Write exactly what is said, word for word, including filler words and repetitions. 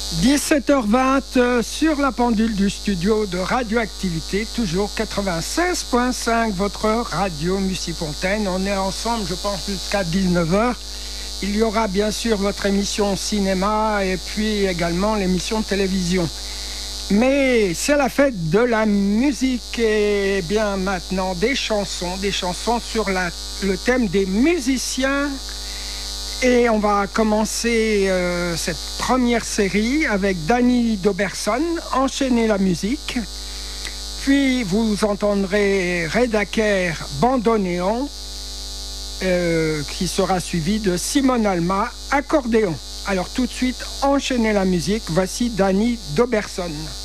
dix-sept heures vingt euh, sur la pendule du studio de Radioactivité, toujours quatre-vingt-seize virgule cinq, votre radio Mussy-Fontaine. On est ensemble, je pense, jusqu'à dix-neuf heures. Il y aura bien sûr votre émission cinéma et puis également l'émission de télévision. Mais c'est la fête de la musique et bien maintenant des chansons, des chansons sur la, le thème des musiciens. Et on va commencer euh, cette première série avec Danny Dauberson, Enchaîner la musique. Puis vous entendrez Redaker, Bandoneon, euh, qui sera suivi de Simone Alma, Accordéon. Alors tout de suite, Enchaîner la musique, voici Danny Dauberson.